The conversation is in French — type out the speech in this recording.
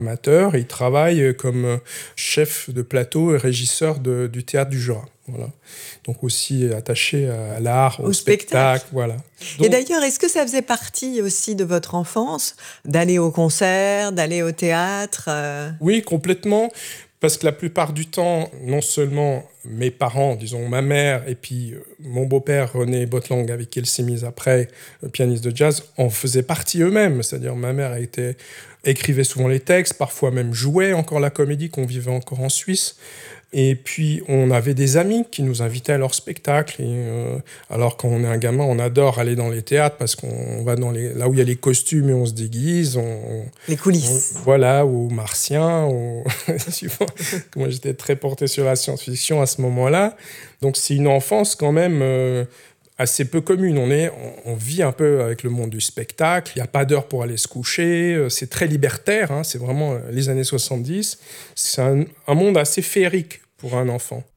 amateur. Il travaille comme chef de plateau et régisseur du Théâtre du Jura. Voilà. Donc aussi attaché à l'art, au spectacle. Voilà. Et d'ailleurs, est-ce que ça faisait partie aussi de votre enfance, d'aller au concert, d'aller au théâtre Oui, complètement. Parce que la plupart du temps, non seulement mes parents, disons ma mère, et puis mon beau-père René Botlang, avec qui elle s'est mise après, pianiste de jazz, en faisaient partie eux-mêmes. C'est-à-dire ma mère écrivait souvent les textes, parfois même jouait encore la comédie, qu'on vivait encore en Suisse. Et puis, on avait des amis qui nous invitaient à leur spectacle. Alors, quand on est un gamin, on adore aller dans les théâtres parce qu'on va là où il y a les costumes et on se déguise. Les coulisses. Voilà, aux Martiens. Moi, j'étais très porté sur la science-fiction à ce moment-là. Donc, c'est une enfance quand même assez peu commune. On vit un peu avec le monde du spectacle. Il n'y a pas d'heure pour aller se coucher. C'est très libertaire. C'est vraiment les années 70. C'est un monde assez féerique pour un enfant.